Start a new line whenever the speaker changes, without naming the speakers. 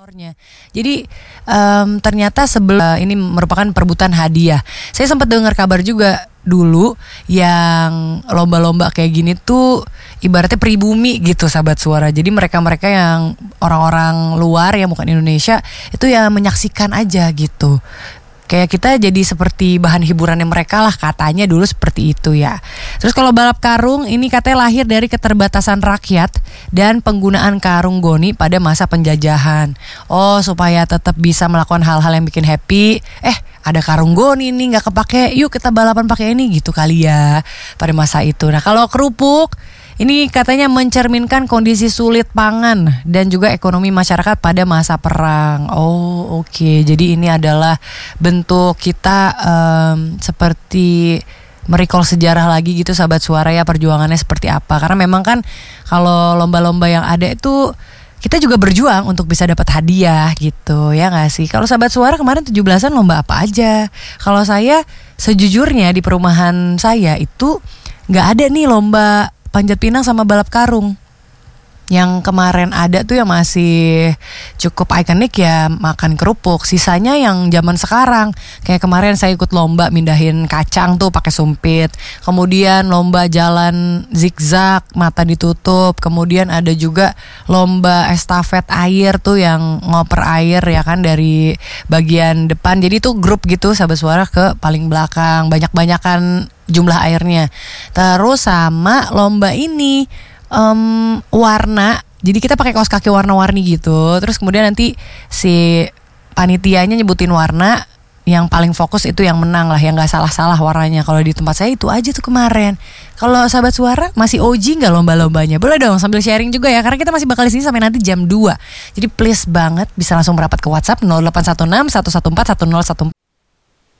Jadi ternyata ini merupakan perebutan hadiah. Saya sempat dengar kabar juga dulu yang lomba-lomba kayak gini tuh ibaratnya pribumi gitu sahabat suara. Jadi mereka-mereka yang orang-orang luar yang bukan Indonesia itu ya menyaksikan aja gitu. Kayak kita jadi seperti bahan hiburannya mereka lah, katanya dulu seperti itu ya. Terus kalau balap karung ini katanya lahir dari keterbatasan rakyat dan penggunaan karung goni pada masa penjajahan. Oh, supaya tetap bisa melakukan hal-hal yang bikin happy. Ada karung goni nih nggak kepake, yuk kita balapan pakai ini gitu kali ya pada masa itu. Nah kalau kerupuk ini katanya mencerminkan kondisi sulit pangan dan juga ekonomi masyarakat pada masa perang. Oh oke. Jadi ini adalah bentuk kita seperti merecall sejarah lagi gitu sahabat suara ya, perjuangannya seperti apa. Karena memang kan kalau lomba-lomba yang ada itu kita juga berjuang untuk bisa dapat hadiah gitu ya gak sih. Kalau sahabat suara kemarin 17-an lomba apa aja. Kalau saya sejujurnya di perumahan saya itu gak ada nih lomba panjat pinang sama balap karung. Yang kemarin ada tuh yang masih cukup ikonik ya makan kerupuk. Sisanya yang zaman sekarang. Kayak kemarin saya ikut lomba mindahin kacang tuh pakai sumpit. Kemudian lomba jalan zigzag mata ditutup. Kemudian ada juga lomba estafet air tuh yang ngoper air ya kan dari bagian depan. Jadi tuh grup gitu sahabat suara ke paling belakang. Banyak-banyakan jumlah airnya. Terus sama lomba ini warna, jadi kita pakai kaos kaki warna-warni gitu. Terus kemudian nanti si panitianya nyebutin warna, yang paling fokus itu yang menang lah, yang nggak salah-salah warnanya. Kalau di tempat saya itu aja tuh kemarin. Kalau sahabat suara masih OG nggak lomba-lombanya? Boleh dong sambil sharing juga ya, karena kita masih bakal di sini sampai nanti jam 2. Jadi please banget bisa langsung merapat ke WhatsApp 0816 114 1014.